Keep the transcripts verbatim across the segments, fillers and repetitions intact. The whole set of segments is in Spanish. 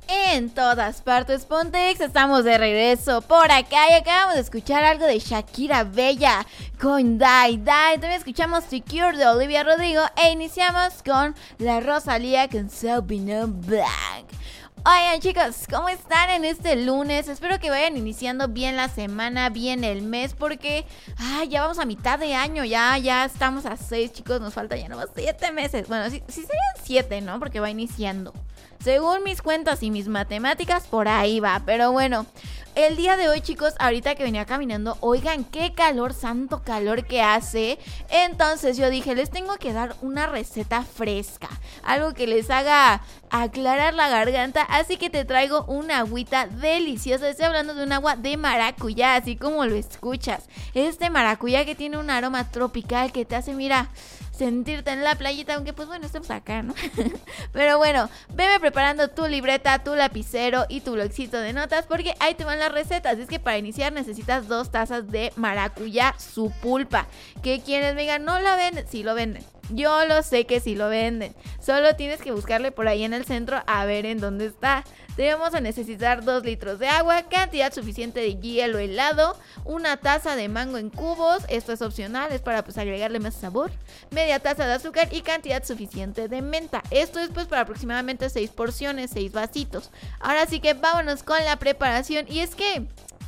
En todas partes, Pontex, estamos de regreso por acá y acabamos de escuchar algo de Shakira Bella con Die Die. También escuchamos Secure de Olivia Rodrigo e iniciamos con la Rosalía con Sabrina Black. Oigan chicos, ¿cómo están en este lunes? Espero que vayan iniciando bien la semana, bien el mes, porque ay, ya vamos a mitad de año, ya, ya estamos a seis, chicos, nos falta ya nomás siete meses. Bueno, sí, sí serían siete, ¿no? Porque va iniciando. Según mis cuentas y mis matemáticas, por ahí va. Pero bueno, el día de hoy, chicos, ahorita que venía caminando, oigan, qué calor, santo calor que hace. Entonces yo dije, les tengo que dar una receta fresca, algo que les haga aclarar la garganta. Así que te traigo una agüita deliciosa. Estoy hablando de un agua de maracuyá, así como lo escuchas. Este maracuyá que tiene un aroma tropical que te hace, mira, sentirte en la playita, aunque pues bueno, estamos acá, ¿no? Pero bueno, veme preparando tu libreta, tu lapicero y tu blogcito de notas, porque ahí te van las recetas. Es que para iniciar necesitas dos tazas de maracuyá, su pulpa. ¿Qué quieres? Me digan, no la venden. Sí lo venden. Yo lo sé que sí lo venden. Solo tienes que buscarle por ahí en el centro a ver en dónde está. Debemos a necesitar dos litros de agua, cantidad suficiente de hielo helado, una taza de mango en cubos, esto es opcional, es para pues agregarle más sabor, media taza de azúcar y cantidad suficiente de menta. Esto es pues para aproximadamente seis porciones, seis vasitos. Ahora sí que vámonos con la preparación y es que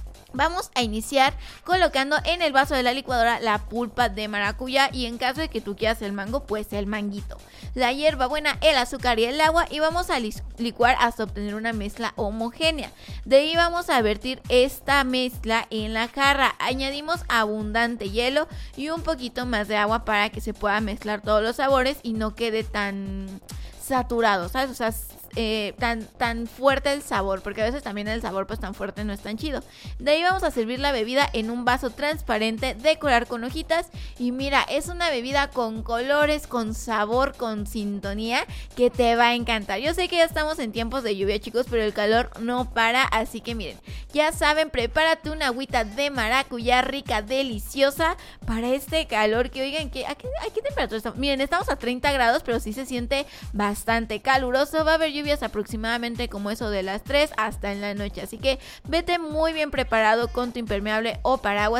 vamos a iniciar colocando en el vaso de la licuadora la pulpa de maracuyá y en caso de que tú quieras el mango, pues el manguito, la hierbabuena, el azúcar y el agua y vamos a licuar hasta obtener una mezcla homogénea. De ahí vamos a vertir esta mezcla en la jarra, añadimos abundante hielo y un poquito más de agua para que se pueda mezclar todos los sabores y no quede tan saturado, ¿sabes? O sea, Eh, tan, tan fuerte el sabor, porque a veces también el sabor pues tan fuerte no es tan chido. De ahí vamos a servir la bebida en un vaso transparente, decorar con hojitas y mira, es una bebida con colores, con sabor, con sintonía que te va a encantar. Yo sé que ya estamos en tiempos de lluvia, chicos, pero el calor no para, así que miren, ya saben, prepárate una agüita de maracuyá rica, deliciosa para este calor que oigan, que ¿a qué, a qué temperatura estamos? Miren, estamos a treinta grados, pero sí se siente bastante caluroso, va a haber lluvias aproximadamente como eso de las tres hasta en la noche, así que vete muy bien preparado con tu impermeable o paraguas